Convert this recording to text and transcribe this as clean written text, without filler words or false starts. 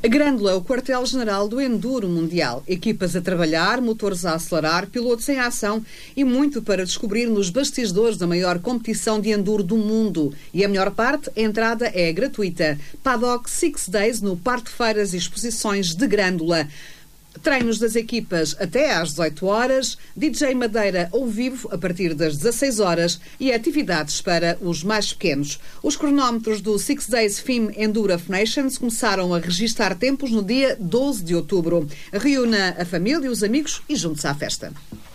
A Grândola é o quartel-general do Enduro Mundial. Equipas a trabalhar, motores a acelerar, pilotos em ação e muito para descobrir nos bastidores da maior competição de enduro do mundo. E a melhor parte, a entrada é gratuita. Paddock 6 Days no Parque de Feiras e Exposições de Grândola. Treinos das equipas até às 18 horas, DJ Madeira ao vivo a partir das 16 horas e atividades para os mais pequenos. Os cronómetros do 6 Days FIM Enduro of Nations começaram a registar tempos no dia 12 de outubro. Reúna a família e os amigos e junte-se à festa.